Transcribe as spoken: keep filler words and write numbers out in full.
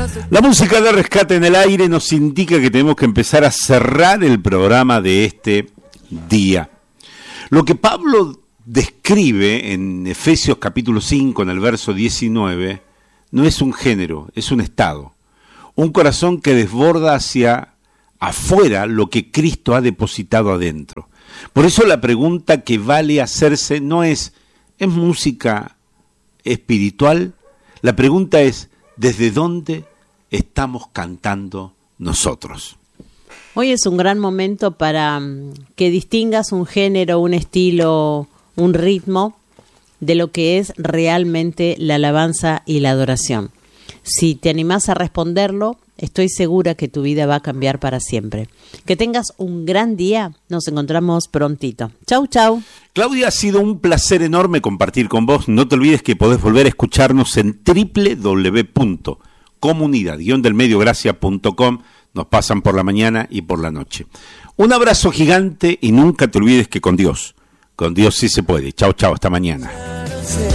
La música de Rescate en el Aire nos indica que tenemos que empezar a cerrar el programa de este día. Lo que Pablo describe en Efesios capítulo cinco, en el verso diecinueve, no es un género, es un estado. Un corazón que desborda hacia afuera lo que Cristo ha depositado adentro. Por eso la pregunta que vale hacerse no es, ¿es música espiritual? La pregunta es, ¿desde dónde estamos cantando nosotros? Hoy es un gran momento para que distingas un género, un estilo, un ritmo de lo que es realmente la alabanza y la adoración. Si te animás a responderlo, estoy segura que tu vida va a cambiar para siempre. Que tengas un gran día. Nos encontramos prontito. Chau, chau. Claudia, ha sido un placer enorme compartir con vos. No te olvides que podés volver a escucharnos en doble u doble u doble u punto comunidad guion del medio gracia punto com. Nos pasan por la mañana y por la noche. Un abrazo gigante y nunca te olvides que con Dios, con Dios sí se puede. Chau, chau, hasta mañana.